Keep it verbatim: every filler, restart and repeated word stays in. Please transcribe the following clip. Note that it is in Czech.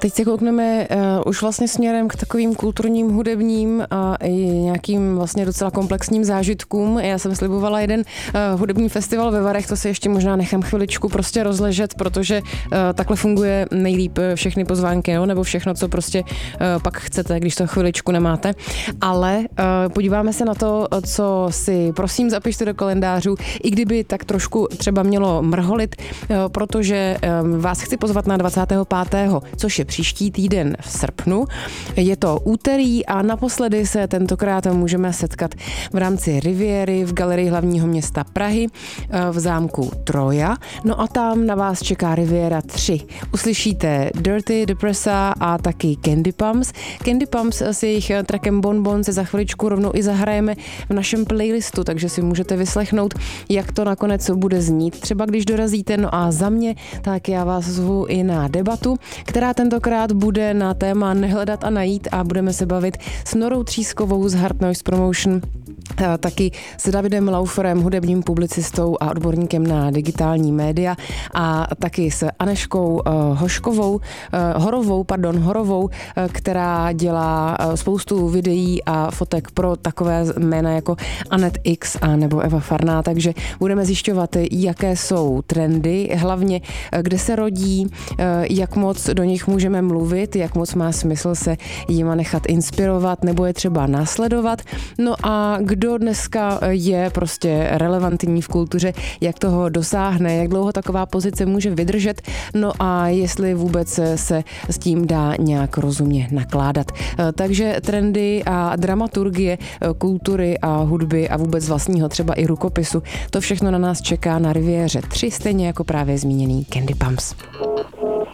teď se koukneme uh, už vlastně směrem k takovým kulturním, hudebním a i nějakým vlastně docela komplexním zážitkům. Já jsem slibovala jeden uh, hudební festival ve Varech, to si ještě možná nechám chviličku prostě rozležet, protože uh, takhle funguje nejlíp všechny pozvánky, no, nebo všechno, co prostě uh, pak chcete, když to chviličku nemáte. Ale uh, podíváme se na to, co si prosím zapište do kalendářů, i kdyby tak trošku třeba mělo mrholit, uh, protože um, vás chci pozvat na dvacátého pátého což je příští týden v srpnu. Je to úterý a naposledy se tentokrát můžeme setkat v rámci Riviery v Galerii hlavního města Prahy v zámku Troja. No a tam na vás čeká Riviera tři. Uslyšíte Dirty, Depressa a taky Candy Pumps. Candy Pumps s jejich trackem Bon Bon se za chviličku rovnou i zahrajeme v našem playlistu, takže si můžete vyslechnout, jak to nakonec bude znít. Třeba když dorazíte, no a za mě, tak já vás zvu i na debatu, která tentokrát bude na téma nehledat a najít a budeme se bavit s Norou Třískovou z Hard Noise Promotion, taky s Davidem Lauferem, hudebním publicistou a odborníkem na digitální média a taky s Aneškou uh, Hoškovou, uh, Horovou, pardon, Horovou, uh, která dělá uh, spoustu videí a fotek pro takové jména jako Anet X a nebo Eva Farná, takže budeme zjišťovat, jaké jsou trendy, hlavně uh, kde se rodí, uh, jak moc do nich můžeme mluvit, jak moc má smysl se jima nechat inspirovat nebo je třeba následovat. No a kdo dneska je prostě relevantní v kultuře, jak toho dosáhne, jak dlouho taková pozice může vydržet, no a jestli vůbec se s tím dá nějak rozumně nakládat. Takže trendy a dramaturgie kultury a hudby a vůbec vlastního třeba i rukopisu, to všechno na nás čeká na Riviéře tři, stejně jako právě zmíněný Candy Pumps.